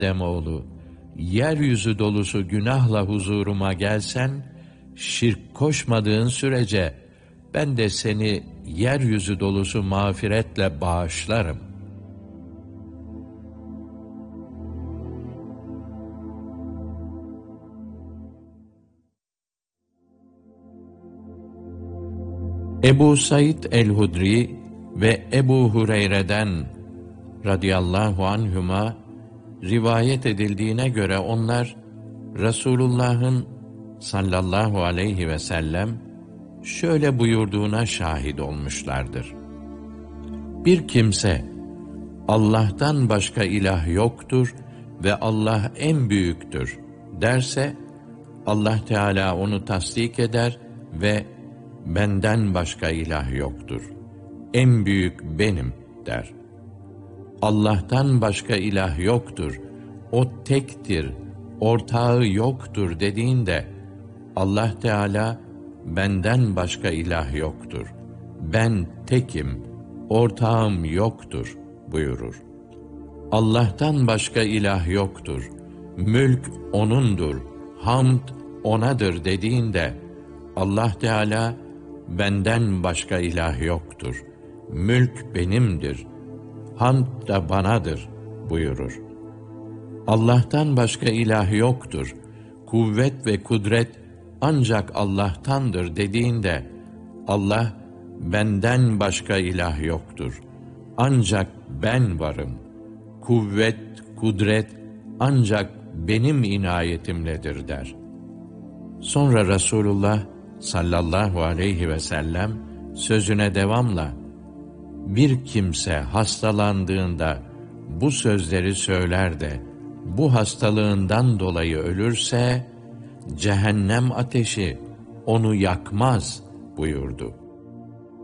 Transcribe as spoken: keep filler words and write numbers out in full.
Ademoğlu, yeryüzü dolusu günahla huzuruma gelsen, şirk koşmadığın sürece, ben de seni yeryüzü dolusu mağfiretle bağışlarım. Ebu Said el-Hudri ve Ebu Hureyre'den radıyallahu anhuma rivayet edildiğine göre onlar Resulullah'ın sallallahu aleyhi ve sellem şöyle buyurduğuna şahit olmuşlardır. Bir kimse Allah'tan başka ilah yoktur ve Allah en büyüktür derse, Allah Teala onu tasdik eder ve benden başka ilah yoktur, en büyük benim der. Allah'tan başka ilah yoktur, o tektir, ortağı yoktur dediğinde, Allah Teala benden başka ilah yoktur, ben tekim, ortağım yoktur buyurur. Allah'tan başka ilah yoktur, mülk O'nundur, hamd O'nadır dediğinde, Allah Teala benden başka ilah yoktur, mülk benimdir, hamd da banadır buyurur. Allah'tan başka ilah yoktur, kuvvet ve kudret ancak Allah'tandır dediğinde, Allah benden başka ilah yoktur, ancak ben varım, kuvvet, kudret ancak benim inayetimledir der. Sonra Resulullah sallallahu aleyhi ve sellem sözüne devamla, bir kimse hastalandığında bu sözleri söyler de bu hastalığından dolayı ölürse, cehennem ateşi onu yakmaz buyurdu.